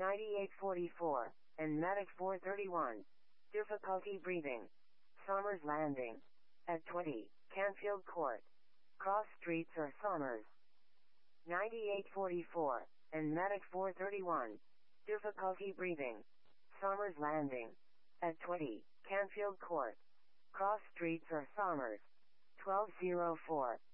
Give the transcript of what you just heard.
9844, and Medic 431. Difficulty breathing. Somers Landing. At 20, Canfield Court. Cross Streets or Somers. 9844, and Medic 431. Difficulty breathing. Somers Landing. At 20, Canfield Court. Cross Streets or Somers. 1204.